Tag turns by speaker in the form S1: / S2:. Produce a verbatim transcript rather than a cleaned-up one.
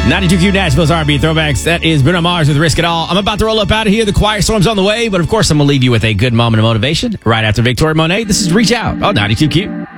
S1: ninety-two Q Nashville's R and B Throwbacks. That is Bruno Mars with Risk It All. I'm about to roll up out of here. The quiet storm's on the way, but of course I'm going to leave you with a good moment of motivation right after Victoria Monet. This is Reach Out on ninety-two Q.